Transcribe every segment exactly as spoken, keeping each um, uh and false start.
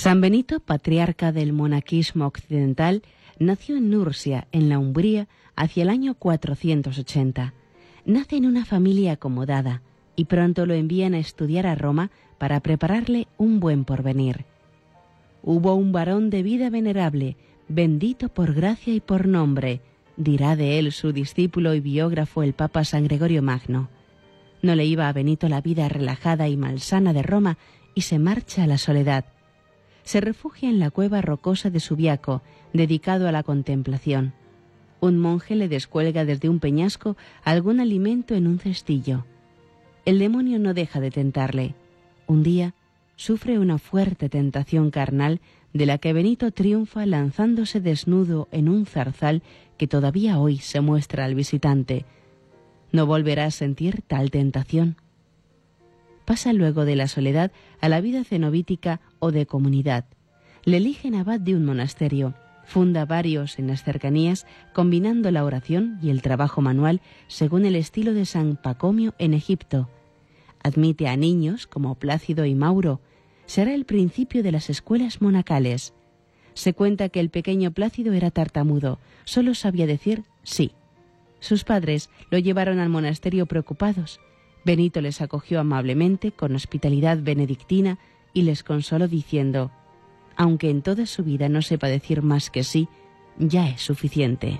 San Benito, patriarca del monaquismo occidental, nació en Nursia, en la Umbría, hacia el año cuatrocientos ochenta. Nace en una familia acomodada y pronto lo envían a estudiar a Roma para prepararle un buen porvenir. Hubo un varón de vida venerable, bendito por gracia y por nombre, dirá de él su discípulo y biógrafo el Papa San Gregorio Magno. No le iba a Benito la vida relajada y malsana de Roma y se marcha a la soledad. Se refugia en la cueva rocosa de Subiaco, dedicado a la contemplación. Un monje le descuelga desde un peñasco algún alimento en un cestillo. El demonio no deja de tentarle. Un día sufre una fuerte tentación carnal de la que Benito triunfa lanzándose desnudo en un zarzal que todavía hoy se muestra al visitante. No volverá a sentir tal tentación. Pasa luego de la soledad a la vida cenobítica o de comunidad. Le eligen abad de un monasterio. Funda varios en las cercanías, combinando la oración y el trabajo manual según el estilo de San Pacomio en Egipto. Admite a niños como Plácido y Mauro. Será el principio de las escuelas monacales. Se cuenta que el pequeño Plácido era tartamudo, solo sabía decir sí. Sus padres lo llevaron al monasterio preocupados. Benito les acogió amablemente, con hospitalidad benedictina, y les consoló diciendo: aunque en toda su vida no sepa decir más que sí, ya es suficiente.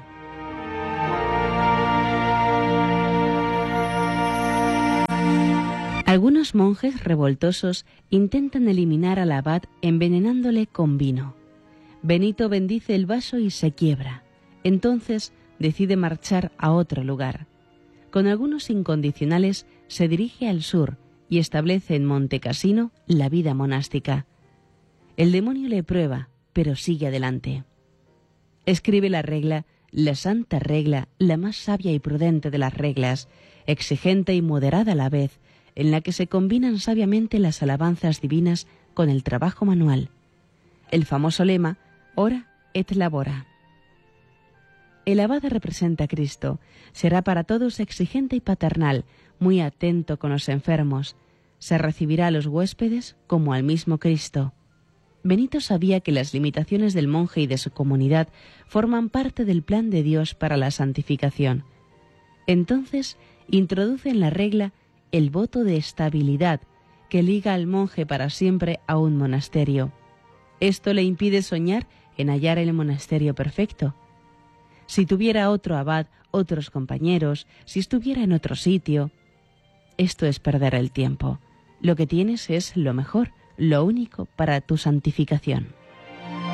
Algunos monjes revoltosos intentan eliminar al abad envenenándole con vino. Benito bendice el vaso y se quiebra. Entonces decide marchar a otro lugar. Con algunos incondicionales se dirige al sur y establece en Montecassino la vida monástica. El demonio le prueba, pero sigue adelante. Escribe la regla, la santa regla, la más sabia y prudente de las reglas, exigente y moderada a la vez, en la que se combinan sabiamente las alabanzas divinas con el trabajo manual. El famoso lema, ora et labora. El abad representa a Cristo. Será para todos exigente y paternal, muy atento con los enfermos. Se recibirá a los huéspedes como al mismo Cristo. Benito sabía que las limitaciones del monje y de su comunidad forman parte del plan de Dios para la santificación. Entonces introduce en la regla el voto de estabilidad que liga al monje para siempre a un monasterio. Esto le impide soñar en hallar el monasterio perfecto. Si tuviera otro abad, otros compañeros, si estuviera en otro sitio, esto es perder el tiempo. Lo que tienes es lo mejor, lo único para tu santificación.